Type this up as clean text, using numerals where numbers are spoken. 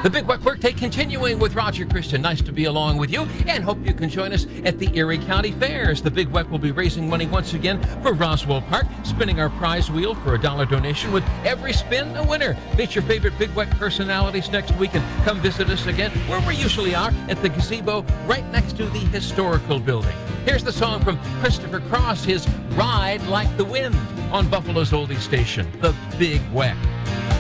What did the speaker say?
The Big Wet Workday continuing with Roger Christian. Nice to be along with you, and hope you can join us at the Erie County Fairs. The Big Wet will be raising money once again for Roswell Park, spinning our prize wheel for a $1 donation with every spin a winner. Meet your favorite Big Wet personalities next week and come visit us again where we usually are at the gazebo right next to the historical building. Here's the song from Christopher Cross, his Ride Like the Wind on Buffalo's oldie station, The Big Wet.